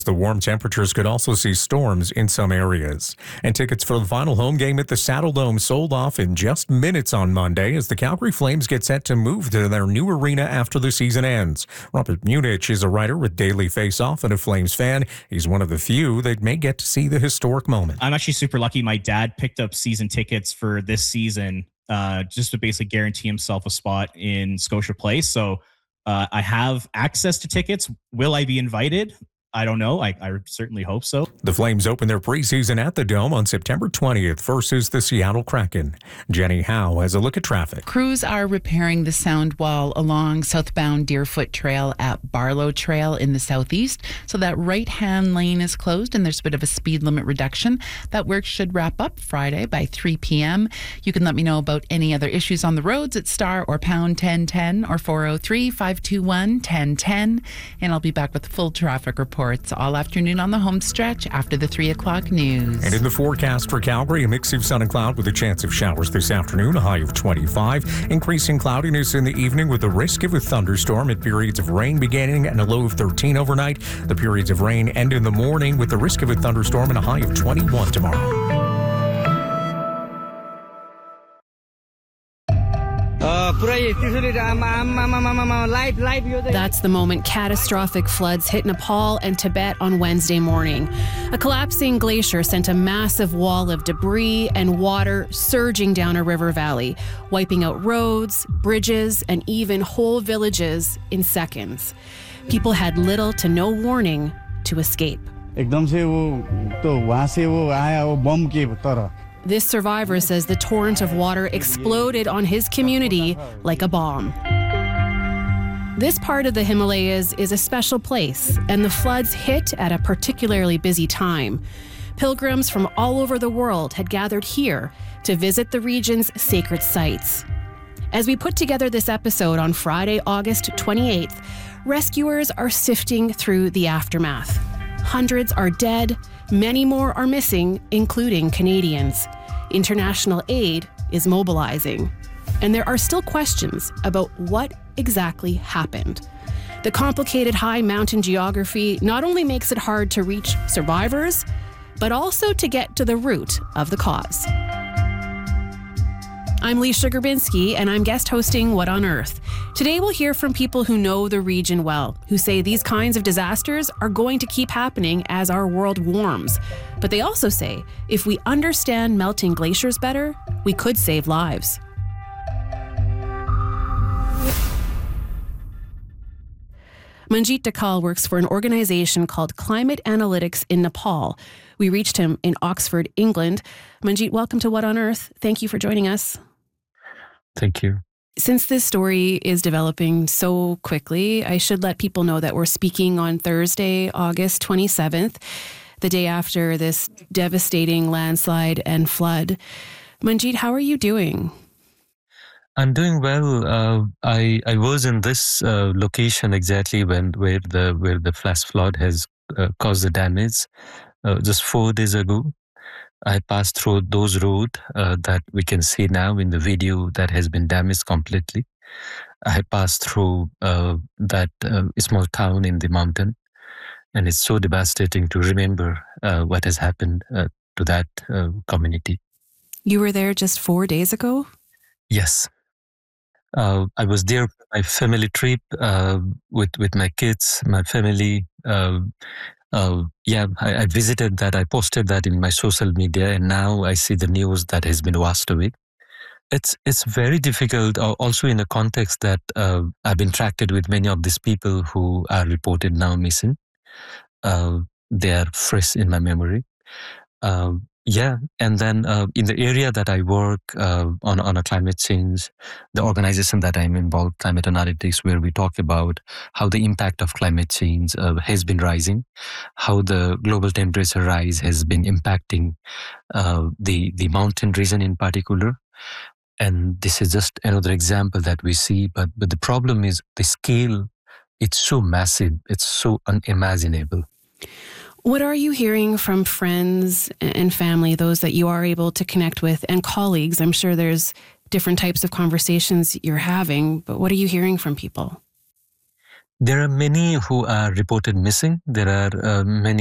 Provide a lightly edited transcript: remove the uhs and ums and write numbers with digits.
The warm temperatures could also see storms in some areas. And tickets for the final home game at the Saddle Dome sold off in just minutes on Monday as the Calgary Flames get set to move to their new arena after the season ends. Robert Munich is a writer with Daily Face-Off and a Flames fan. He's one of the few that may get to see the historic moment. I'm actually super lucky. My dad picked up season tickets for this season just to basically guarantee himself a spot in Scotia Place. So I have access to tickets. Will I be invited? I don't know. I certainly hope so. The Flames open their preseason at the Dome on September 20th versus the Seattle Kraken. Jenny Howe has a look at traffic. Crews are repairing the sound wall along southbound Deerfoot Trail at Barlow Trail in the southeast. So that right-hand lane is closed and there's a bit of a speed limit reduction. That work should wrap up Friday by 3 p.m. You can let me know about any other issues on the roads at star or pound 1010 or 403-521-1010. And I'll be back with full traffic report all afternoon on the home stretch after the 3 o'clock news. And in the forecast for Calgary, a mix of sun and cloud with a chance of showers this afternoon, a high of 25. Increasing cloudiness in the evening with the risk of a thunderstorm and periods of rain beginning and a low of 13 overnight. The periods of rain end in the morning with the risk of a thunderstorm and a high of 21 tomorrow. That's the moment catastrophic floods hit Nepal and Tibet on Wednesday morning. A collapsing glacier sent a massive wall of debris and water surging down a river valley, wiping out roads, bridges, and even whole villages in seconds. People had little to no warning to escape. This survivor says the torrent of water exploded on his community like a bomb. This part of the Himalayas is a special place, and the floods hit at a particularly busy time. Pilgrims from all over the world had gathered here to visit the region's sacred sites. As we put together this episode on Friday, August 28th, rescuers are sifting through the aftermath. Hundreds are dead, many more are missing, including Canadians. International aid is mobilizing. And there are still questions about what exactly happened. The complicated high mountain geography not only makes it hard to reach survivors, but also to get to the root of the cause. I'm Leisha Gerbinski, and I'm guest hosting What on Earth. Today we'll hear from people who know the region well, who say these kinds of disasters are going to keep happening as our world warms. But they also say if we understand melting glaciers better, we could save lives. Manjit Dakal works for an organization called Climate Analytics in Nepal. We reached him in Oxford, England. Manjit, welcome to What on Earth. Thank you for joining us. Thank you. Since this story is developing so quickly, I should let people know that we're speaking on Thursday, August 27th, the day after this devastating landslide and flood. Manjit, how are you doing? I'm doing well. I was in this location exactly where the flash flood has caused the damage just 4 days ago. I passed through those roads that we can see now in the video that has been damaged completely. I passed through that small town in the mountain, and it's so devastating to remember what has happened to that community. You were there just 4 days ago? Yes. I was there for my family trip with my kids, my family. I visited that. I posted that in my social media, and now I see the news that has been washed away. It's very difficult, also in a context that I've interacted with many of these people who are reported now missing. They are fresh in my memory. And then in the area that I work on a climate change, the organization that I'm involved, Climate Analytics, where we talk about how the impact of climate change has been rising, how the global temperature rise has been impacting the mountain region in particular. And this is just another example that we see, but the problem is the scale. It's so massive, it's so unimaginable. What are you hearing from friends and family, those that you are able to connect with, and colleagues? I'm sure there's different types of conversations you're having, but what are you hearing from people? There are many who are reported missing. There are many